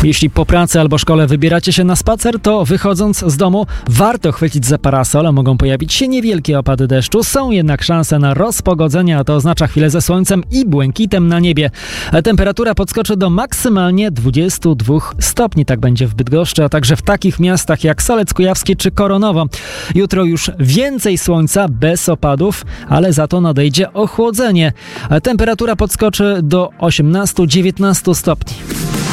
Jeśli po pracy albo szkole wybieracie się na spacer, to wychodząc z domu warto chwycić za parasol, mogą pojawić się niewielkie opady deszczu. Są jednak szanse na rozpogodzenie, a to oznacza chwilę ze słońcem i błękitem na niebie. Temperatura podskoczy do maksymalnie 22 stopni. Tak będzie w Bydgoszczy, a także w takich miastach jak Solec Kujawski czy Koronowo. Jutro już więcej słońca bez opadów, ale za to nadejdzie ochłodzenie. Temperatura podskoczy do 18-19 stopni.